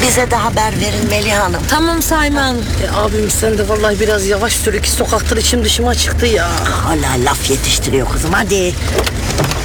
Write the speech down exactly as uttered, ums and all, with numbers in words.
Bize de haber verin Melih Hanım. Tamam Sayma Hanım. E, abim sen de vallahi biraz yavaş sür. İki sokaktır içim dışıma çıktı ya. Hala laf yetiştiriyor kızım, hadi.